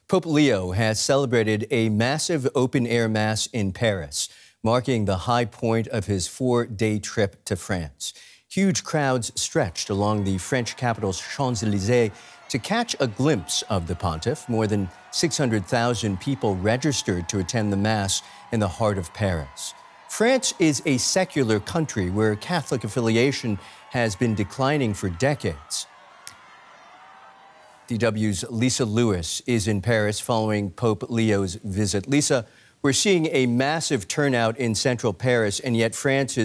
Pope Leo has celebrated a massive open-air Mass in Paris, marking the high point of his 4-day trip to France. Huge crowds stretched along the French capital's Champs-Élysées to catch a glimpse of the pontiff. More than 600,000 people registered to attend the Mass in the heart of Paris. France is a secular country where Catholic affiliation has been declining for decades. DW's Lisa Lewis is in Paris following Pope Leo's visit. Lisa, we're seeing a massive turnout in central Paris, and yet France is